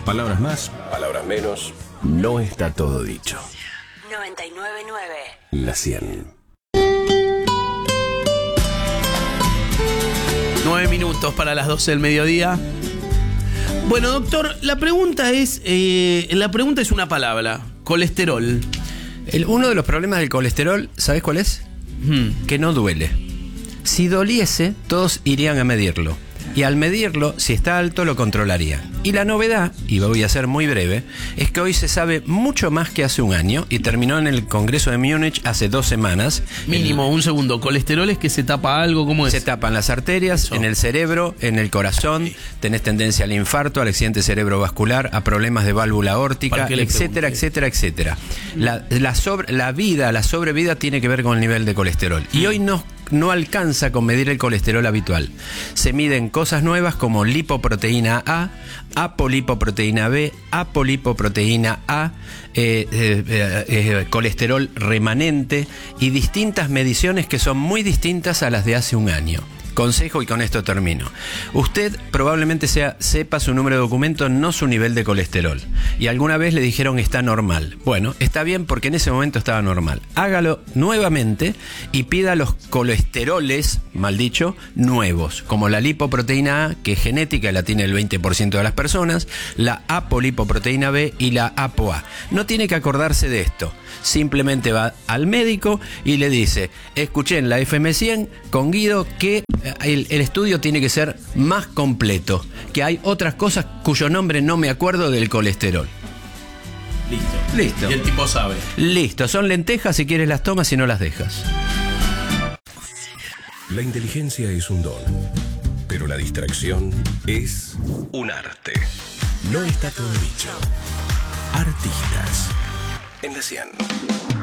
Palabras más, palabras menos. No está todo dicho. 99.9 La 100. 9 minutos para las 12 del mediodía. Bueno, doctor, la pregunta es una palabra: colesterol. Uno de los problemas del colesterol, ¿sabes cuál es? Que no duele. Si doliese, todos irían a medirlo. Y al medirlo, si está alto, lo controlarían. Y la novedad, y voy a ser muy breve, es que hoy se sabe mucho más que hace un año, y terminó en el Congreso de Múnich hace 2 semanas. Mínimo, un segundo. ¿Colesterol es que se tapa algo? ¿Cómo es? Se tapan las arterias, en el cerebro, en el corazón, tenés tendencia al infarto, al accidente cerebrovascular, a problemas de válvula aórtica, etcétera, etcétera, etcétera. La sobrevida tiene que ver con el nivel de colesterol. Y hoy no alcanza con medir el colesterol habitual. Se miden cosas nuevas como lipoproteína A, apolipoproteína B, apolipoproteína A, colesterol remanente y distintas mediciones que son muy distintas a las de hace un año. Consejo, y con esto termino. Usted probablemente sepa su número de documento, no su nivel de colesterol. Y alguna vez le dijeron está normal. Bueno, está bien porque en ese momento estaba normal. Hágalo nuevamente y pida los colesteroles, mal dicho, nuevos. Como la lipoproteína A, que es genética, la tiene el 20% de las personas, la apolipoproteína B y la ApoA. No tiene que acordarse de esto. Simplemente va al médico y le dice: escuché en la FM100 con Guido que el estudio tiene que ser más completo, que hay otras cosas cuyo nombre no me acuerdo del colesterol. Listo. Y el tipo sabe. Listo, son lentejas, si quieres las tomas, si no las dejas. La inteligencia es un don, pero la distracción es un arte. No está todo dicho. Artistas en la 100.